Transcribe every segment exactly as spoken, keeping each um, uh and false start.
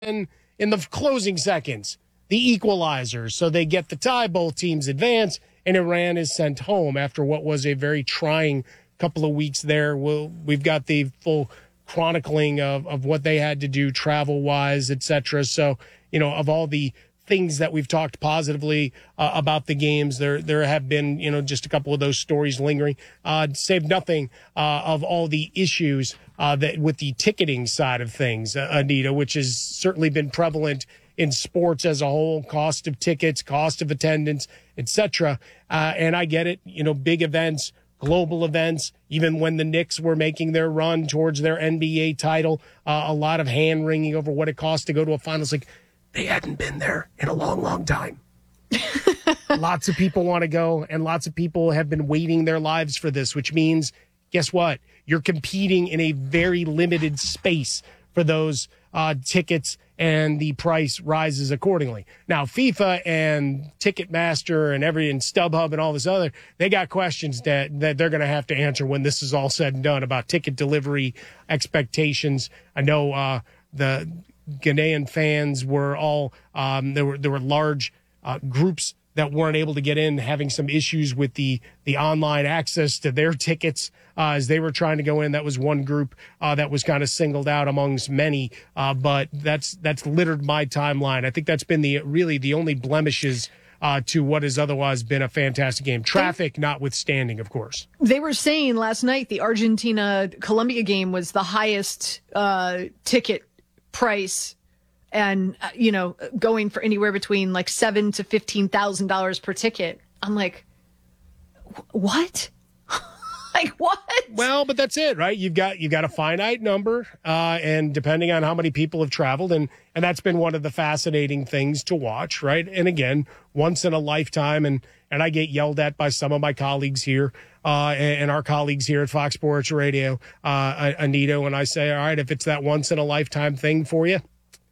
then in the closing seconds, the equalizer. So they get the tie, both teams advance, and Iran is sent home after what was a very trying couple of weeks there. We'll, we've got the full chronicling of, of what they had to do travel-wise, et cetera. So, you know, of all the things that we've talked positively uh, about the games, there there have been, you know, just a couple of those stories lingering. Uh, save nothing uh, of all the issues uh, that with the ticketing side of things, uh, Anita, which has certainly been prevalent in sports as a whole, cost of tickets, cost of attendance, et cetera. Uh, and I get it, you know, big events, global events, even when the Knicks were making their run towards their N B A title, uh, a lot of hand-wringing over what it costs to go to a finals. Like, they hadn't been there in a long, long time. Lots of people want to go, and lots of people have been waiting their lives for this, which means, guess what? You're competing in a very limited space for those uh, tickets, and the price rises accordingly. Now, FIFA and Ticketmaster and every and StubHub and all this other, they got questions that, that they're going to have to answer when this is all said and done about ticket delivery expectations. I know uh, the Ghanaian fans were all um, there were there were large uh, groups that weren't able to get in, having some issues with the the online access to their tickets uh, as they were trying to go in. That was one group uh, that was kind of singled out amongst many. Uh, but that's that's littered my timeline. I think that's been the really the only blemishes uh, to what has otherwise been a fantastic game. Traffic notwithstanding, of course. They were saying last night the Argentina-Colombia game was the highest uh, ticket price, and uh, you know, going for anywhere between like seven to fifteen thousand dollars per ticket. I'm like, what? Like what? Well, but that's it, right? You've got you've got a finite number, uh, and depending on how many people have traveled, and and that's been one of the fascinating things to watch, right? And again, once in a lifetime, and and I get yelled at by some of my colleagues here, uh, and, and our colleagues here at Fox Sports Radio, uh, Anita, when I say, all right, if it's that once in a lifetime thing for you,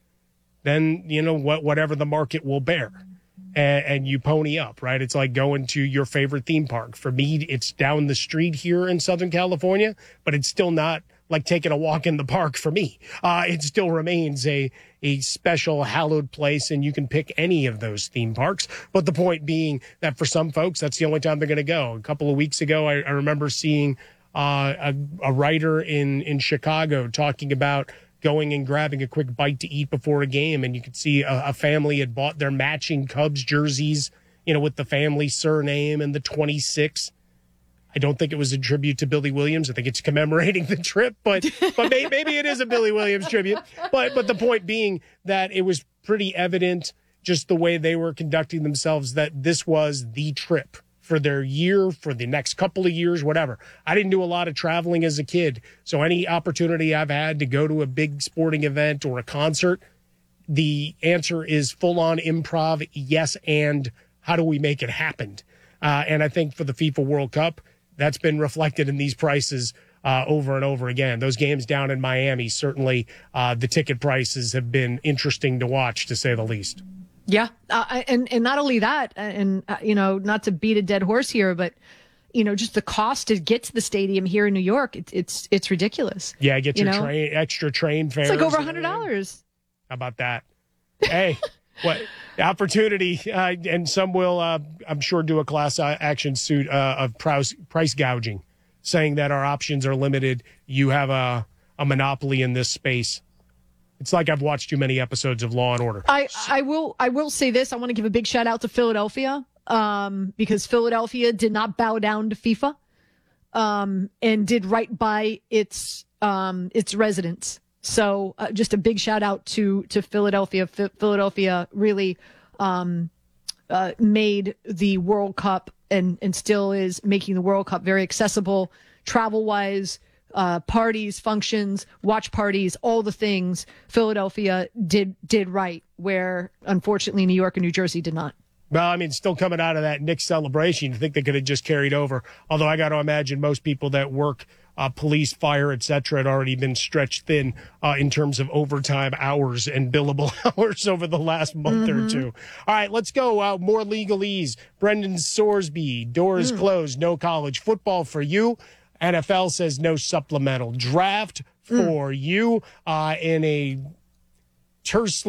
then you know what, whatever the market will bear. And, and you pony up, right? It's like going to your favorite theme park. For me, it's down the street here in Southern California, but it's still not like taking a walk in the park for me. Uh, it still remains a, a special, hallowed place, and you can pick any of those theme parks. But the point being that for some folks, that's the only time they're going to go. A couple of weeks ago, I, I remember seeing uh, a, a writer in, in Chicago talking about going and grabbing a quick bite to eat before a game, and you could see a, a family had bought their matching Cubs jerseys, you know, with the family surname and the twenty-six. I don't think it was a tribute to Billy Williams. I think it's commemorating the trip, but but maybe, maybe it is a Billy Williams tribute. But but the point being that it was pretty evident just the way they were conducting themselves that this was the trip for their year, for the next couple of years, whatever. I didn't do a lot of traveling as a kid, so any opportunity I've had to go to a big sporting event or a concert, the answer is full-on improv, yes, and how do we make it happen? Uh, and I think for the FIFA World Cup, that's been reflected in these prices uh, over and over again. Those games down in Miami, certainly uh, the ticket prices have been interesting to watch, to say the least. Yeah. Uh, and, and not only that, and, uh, you know, not to beat a dead horse here, but, you know, just the cost to get to the stadium here in New York, it, it's it's ridiculous. Yeah, get you your know? train, extra train fares. It's like over one hundred dollars. How about that? Hey, what opportunity, uh, and some will, uh, I'm sure, do a class action suit uh, of price, price gouging, saying that our options are limited. You have a, a monopoly in this space. It's like I've watched too many episodes of Law and Order. I, I will I will say this. I want to give a big shout out to Philadelphia um, because Philadelphia did not bow down to FIFA um, and did right by its um, its residents. So uh, just a big shout out to to Philadelphia. F- Philadelphia really um, uh, made the World Cup and, and still is making the World Cup very accessible travel wise. Uh, parties, functions, watch parties, all the things Philadelphia did did right, where unfortunately New York and New Jersey did not. Well, I mean, still coming out of that Knicks celebration, you think they could have just carried over. Although I got to imagine most people that work, uh, police, fire, et cetera, had already been stretched thin uh, in terms of overtime hours and billable hours over the last month mm-hmm. or two. All right, let's go. Uh, more legalese. Brendan Sorsby, doors mm. closed, no college football for you. N F L says no supplemental draft for mm. you uh, in a tersely